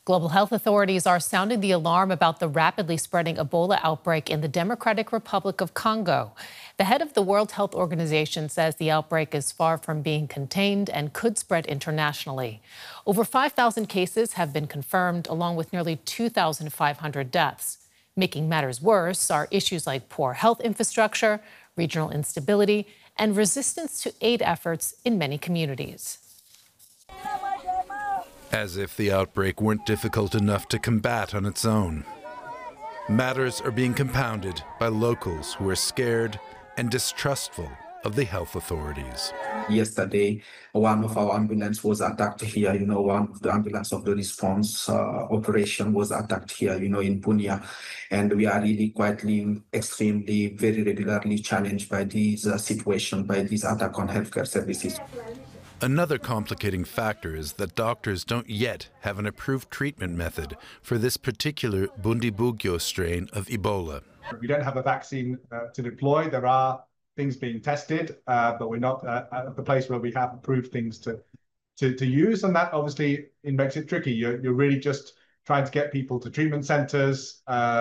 Global health authorities are sounding the alarm about the rapidly spreading Ebola outbreak in the Democratic Republic of Congo. The head of the World Health Organization says the outbreak is far from being contained and could spread internationally. Over 5,000 cases have been confirmed, along with nearly 2,500 deaths. Making matters worse are issues like poor health infrastructure, regional instability, and resistance to aid efforts in many communities. As if the outbreak weren't difficult enough to combat on its own. Matters are being compounded by locals who are scared and distrustful of the health authorities. Yesterday, one of our ambulance was attacked here. One of the ambulance of the response operation was attacked here, in Bunia. And we are really quietly, extremely, very regularly challenged by this situation, by this attack on healthcare services. Another complicating factor is that doctors don't yet have an approved treatment method for this particular Bundibugyo strain of Ebola. We don't have a vaccine to deploy. There are things being tested, but we're not at the place where we have approved things to use. And that obviously makes it tricky. You're really just trying to get people to treatment centers,